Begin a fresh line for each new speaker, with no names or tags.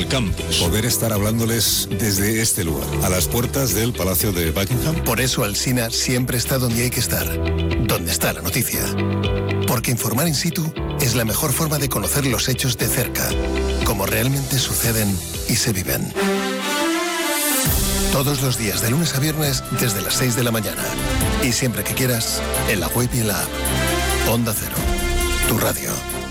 al campus. Poder estar hablándoles desde este lugar, a las puertas del Palacio de Buckingham.
Por eso Alsina siempre está donde hay que estar, donde está la noticia. Porque informar in situ es la mejor forma de conocer los hechos de cerca, como realmente suceden y se viven. Todos los días de lunes a viernes desde las 6 de la mañana. Y siempre que quieras, en la web y en la app. Onda Cero, tu radio.